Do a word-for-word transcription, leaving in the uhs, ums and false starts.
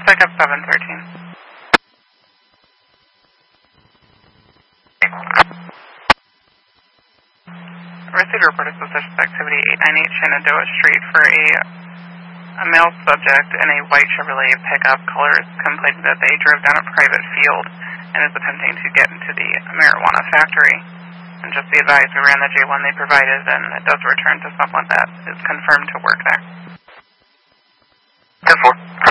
Pickup seven thirteen. Received a report of suspicious activity eight ninety-eight Shenandoah Street for a, a male subject in a white Chevrolet pickup. Callers complained that they drove down a private field and is attempting to get into the marijuana factory. And just be advised, we ran the J one they provided, and it does return to someone that is confirmed to work there. ten four.